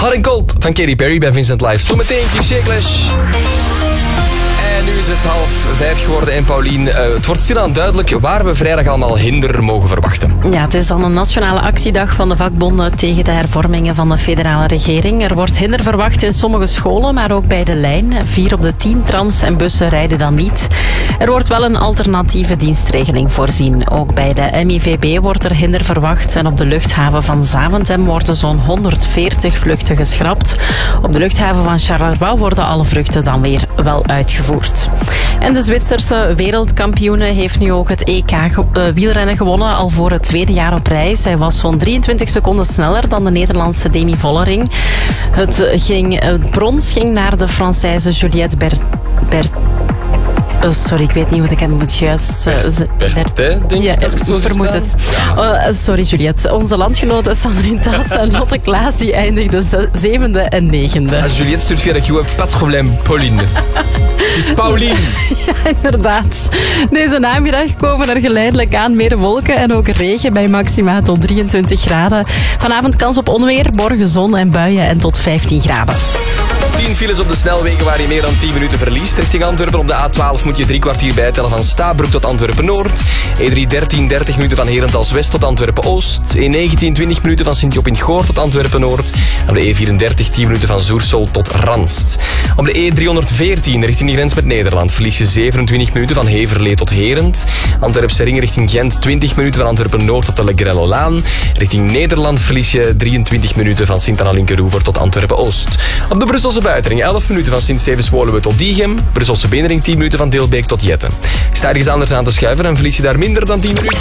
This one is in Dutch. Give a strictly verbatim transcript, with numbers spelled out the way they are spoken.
Hot and Cold van Katy Perry bij Vincent Live. Zometeen Cliché Clash. En nu is het half vijf geworden en Paulien, uh, het wordt stilaan duidelijk waar we vrijdag allemaal hinder mogen verwachten. Ja, het is dan een nationale actiedag van de vakbonden tegen de hervormingen van de federale regering. Er wordt hinder verwacht in sommige scholen, maar ook bij de lijn. Vier op de tien trams en bussen rijden dan niet. Er wordt wel een alternatieve dienstregeling voorzien. Ook bij de M I V B wordt er hinder verwacht en op de luchthaven van Zaventem worden zo'n honderdveertig vluchten geschrapt. Op de luchthaven van Charleroi worden alle vluchten dan weer wel uitgevoerd. En de Zwitserse wereldkampioene heeft nu ook het E K ge- uh, wielrennen gewonnen, al voor het tweede jaar op rij. Zij was zo'n drieëntwintig seconden sneller dan de Nederlandse Demi Vollering. Het, ging, het brons ging naar de Française Juliette Bert... Bert Oh, sorry, ik weet niet hoe ik hem moet juist... Uh, Berthe, denk ik, als ik het zo vermoed staan. het. Ja. Uh, sorry, Juliette. Onze landgenoten Sandrine Taas en Lotte Klaas die eindigden ze- zevende en negende. Als Juliette stuurt via de Q, pas probleem, Pauline. Het is Pauline. Ja, inderdaad. Deze namiddag komen er geleidelijk aan meer wolken en ook regen bij maxima tot drieëntwintig graden. Vanavond kans op onweer, morgen zon en buien en tot vijftien graden. tien files op de snelwegen waar je meer dan tien minuten verliest. Richting Antwerpen op de A twaalf moet je drie kwartier bijtellen van Stabroek tot Antwerpen-Noord. E drie dertien, dertig minuten van Herentals-West tot Antwerpen-Oost. E negentien, twintig minuten van Sint-Job-in-Goor tot Antwerpen-Noord. Op de E vierendertig, tien minuten van Zoersel tot Ranst. Op de E driehonderdveertien richting de grens met Nederland verlies je zevenentwintig minuten van Heverlee tot Herent. Antwerpse ring richting Gent, twintig minuten van Antwerpen-Noord tot de Le Grello-Laan. Richting Nederland verlies je drieëntwintig minuten van Sint-Anna-Linkeroever tot Antwerpen-Oost. Op de Brusselse buitenring elf minuten van Sint-Stevens-Woluwe tot Diegem. Brusselse binnenring tien minuten van Deelbeek tot Jetten. Sta ergens anders aan te schuiven en verlies je daar minder dan tien minuten.